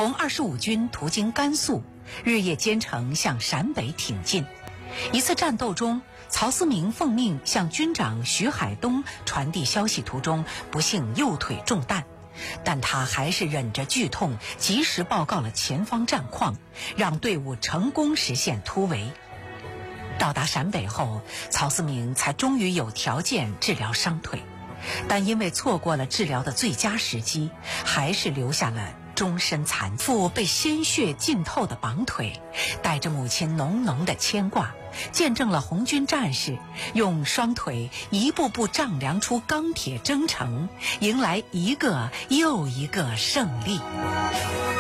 红25军途经甘肃，日夜兼程向陕北挺进。一次战斗中，曹思明奉命向军长徐海东传递消息途中，不幸右腿中弹，但他还是忍着剧痛，及时报告了前方战况，让队伍成功实现突围。到达陕北后，曹思明才终于有条件治疗伤腿，但因为错过了治疗的最佳时机，还是留下了终身残副被鲜血浸透的绑腿，带着母亲浓浓的牵挂，见证了红军战士用双腿一步步丈量出钢铁征程，迎来一个又一个胜利。